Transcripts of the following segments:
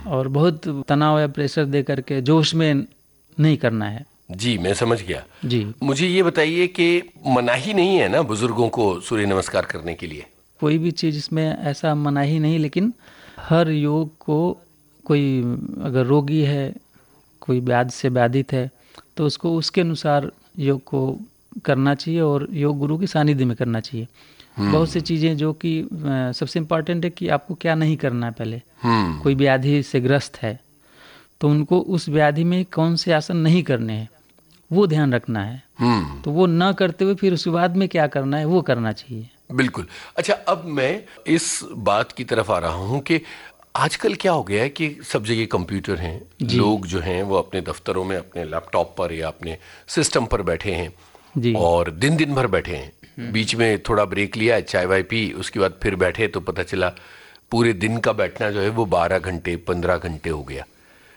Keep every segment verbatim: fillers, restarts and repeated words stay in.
और बहुत तनाव या प्रेशर दे करके जोश में नहीं करना है। जी, मैं समझ गया। जी, मुझे ये बताइए कि मनाही नहीं है ना बुजुर्गों को सूर्य नमस्कार करने के लिए? कोई भी चीज़ इसमें ऐसा मनाही नहीं, लेकिन हर योग को कोई अगर रोगी है, कोई व्याधि से बाधित है, तो उसको उसके अनुसार योग को करना चाहिए और योग गुरु की सानिध्य में करना चाहिए। बहुत सी चीज़ें जो कि अ, सबसे इम्पॉर्टेंट है कि आपको क्या नहीं करना है। पहले कोई व्याधि से ग्रस्त है तो उनको उस व्याधि में कौन से आसन नहीं करने हैं वो ध्यान रखना है। तो वो ना करते हुए फिर उसके बाद में क्या करना है वो करना चाहिए। बिल्कुल। अच्छा, अब मैं इस बात की तरफ आ रहा हूं कि आजकल क्या हो गया है कि सब जगह कंप्यूटर हैं, लोग जो हैं वो अपने दफ्तरों में अपने लैपटॉप पर या अपने सिस्टम पर बैठे हैं जी। और दिन दिन भर बैठे हैं। बीच में थोड़ा ब्रेक लिया, चाय वाय पी, उसके बाद फिर बैठे तो पता चला पूरे दिन का बैठना जो है वो बारह घंटे पंद्रह घंटे हो गया।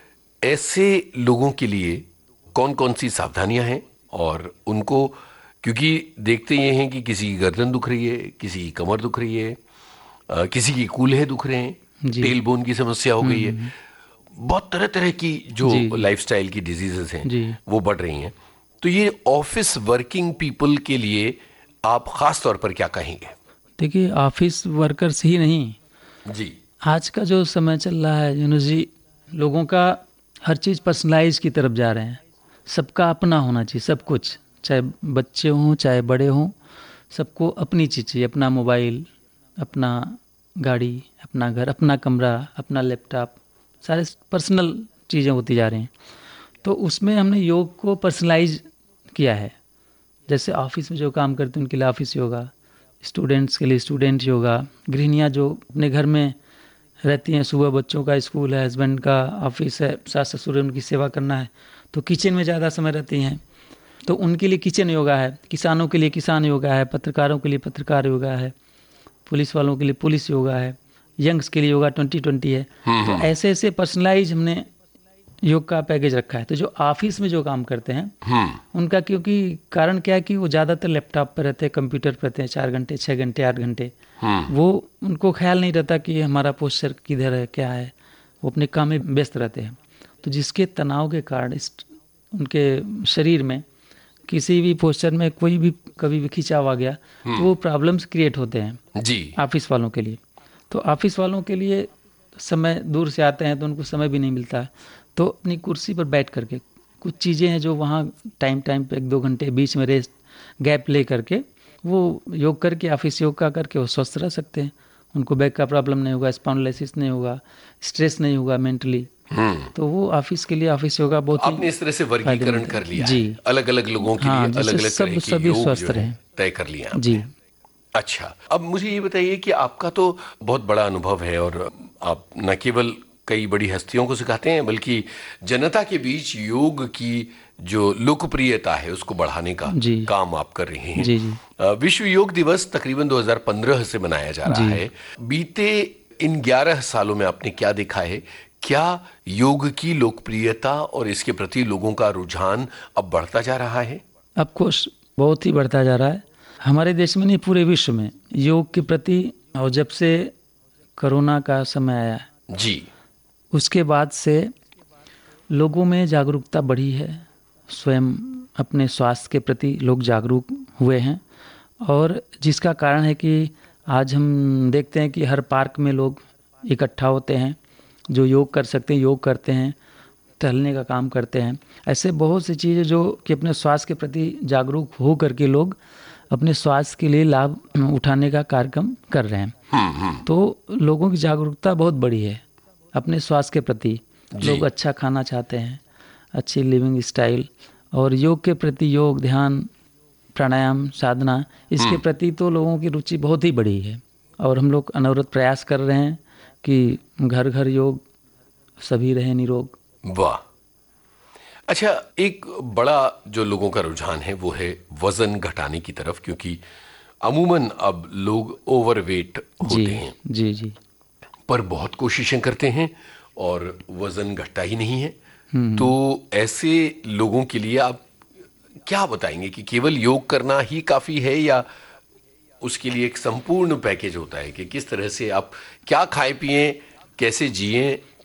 ऐसे लोगों के लिए कौन कौन सी सावधानियां हैं? और उनको, क्योंकि देखते ये हैं कि किसी की गर्दन दुख रही है, किसी की कमर दुख रही है, आ, किसी की कूल्हे दुख रहे हैं, टेल बोन की समस्या हो गई है, बहुत तरह तरह की जो लाइफस्टाइल की डिजीजेस हैं वो बढ़ रही हैं। तो ये ऑफिस वर्किंग पीपल के लिए आप खास तौर पर क्या कहेंगे? देखिए, ऑफिस वर्कर्स ही नहीं जी, आज का जो समय चल रहा है यूनो जी, लोगों का हर चीज़ पर्सनलाइज की तरफ जा रहे हैं। सबका अपना होना चाहिए, सब कुछ, चाहे बच्चे हों चाहे बड़े हों, सबको अपनी चीज़ चाहिए। अपना मोबाइल, अपना गाड़ी, अपना घर, अपना कमरा, अपना लैपटॉप, सारे पर्सनल चीज़ें होती जा रही हैं। तो उसमें हमने योग को पर्सनलाइज किया है। जैसे ऑफिस में जो काम करते हैं उनके लिए ऑफिस योगा, स्टूडेंट्स के लिए स्टूडेंट योगा, गृहिणियाँ जो अपने घर में रहती हैं, सुबह बच्चों का स्कूल है, हस्बैंड का ऑफिस है, सास ससुर है, उनकी सेवा करना है तो किचन में ज़्यादा समय रहती हैं, तो उनके लिए किचन योगा है। किसानों के लिए किसान योगा है, पत्रकारों के लिए पत्रकार योगा है, पुलिस वालों के लिए पुलिस योगा है, यंग्स के लिए योगा ट्वेंटी ट्वेंटी है। तो ऐसे ऐसे पर्सनलाइज हमने योग का पैकेज रखा है। तो जो ऑफिस में जो काम करते हैं उनका, क्योंकि कारण क्या है कि वो ज़्यादातर लैपटॉप पर रहते हैं, कंप्यूटर पर रहते हैं, चार घंटे छः घंटे आठ घंटे, वो उनको ख्याल नहीं रहता कि हमारा पोस्चर किधर है क्या है, वो अपने काम में व्यस्त रहते हैं। तो जिसके तनाव के कारण इस उनके शरीर में किसी भी पोस्चर में कोई भी कभी भी खिंचाव आ गया तो वो प्रॉब्लम्स क्रिएट होते हैं जी, ऑफिस वालों के लिए। तो ऑफिस वालों के लिए समय दूर से आते हैं तो उनको समय भी नहीं मिलता है, तो अपनी कुर्सी पर बैठ करके कुछ चीज़ें हैं जो वहाँ टाइम टाइम पे एक दो घंटे बीच में रेस्ट गैप ले करके वो योग करके, ऑफिस योग का करके वो स्वस्थ रह सकते हैं। उनको बैक का प्रॉब्लम नहीं होगा, स्पॉन्डिलोसिस नहीं होगा, स्ट्रेस नहीं होगा मेंटली। तो वो ऑफिस के लिए ऑफिस योगा बहुत ही आपने इस तरह से वर्गीकरण कर लिया जी, है, अलग अलग लोगों के हाँ, लिए अलग अलग सब तरह के सभी योग स्वस्थ जो है रहें तय कर लिया आपने। जी। अच्छा, अब मुझे ये बताइए कि आपका तो बहुत बड़ा अनुभव है और आप न केवल कई बड़ी हस्तियों को सिखाते हैं बल्कि जनता के बीच योग की जो लोकप्रियता है उसको बढ़ाने का जी। काम आप कर रहे हैं। जी, जी। अ, विश्व योग दिवस तकरीबन दो हज़ार पंद्रह से मनाया जा रहा है। बीते इन ग्यारह सालों में आपने क्या देखा है? क्या योग की लोकप्रियता और इसके प्रति लोगों का रुझान अब बढ़ता जा रहा है? ऑफ कोर्स बहुत ही बढ़ता जा रहा है। हमारे देश में नहीं, पूरे विश्व में योग के प्रति, और जब से कोरोना का समय आया जी, उसके बाद से लोगों में जागरूकता बढ़ी है। स्वयं अपने स्वास्थ्य के प्रति लोग जागरूक हुए हैं, और जिसका कारण है कि आज हम देखते हैं कि हर पार्क में लोग इकट्ठा होते हैं जो योग कर सकते हैं, योग करते हैं, टहलने का काम करते हैं। ऐसे बहुत सी चीज़ें जो कि अपने स्वास्थ्य के प्रति जागरूक हो करके लोग अपने स्वास्थ्य के लिए लाभ उठाने का कार्यक्रम कर रहे हैं। तो लोगों की जागरूकता बहुत बड़ी है अपने स्वास्थ्य के प्रति। लोग अच्छा खाना चाहते हैं, अच्छी लिविंग स्टाइल, और योग के प्रति, योग ध्यान प्राणायाम साधना, इसके प्रति तो लोगों की रुचि बहुत ही बड़ी है। और हम लोग अनवरत प्रयास कर रहे हैं कि घर घर योग, सभी रहे निरोग। वाह। अच्छा, एक बड़ा जो लोगों का रुझान है वो है वजन घटाने की तरफ, क्योंकि अमूमन अब लोग ओवरवेट होते जी, हैं जी जी पर बहुत कोशिशें करते हैं और वजन घटता ही नहीं है। तो ऐसे लोगों के लिए आप क्या बताएंगे कि केवल योग करना ही काफी है या उसके लिए एक संपूर्ण पैकेज होता है कि किस तरह से आप क्या खाएं पिएं, कैसे जिएं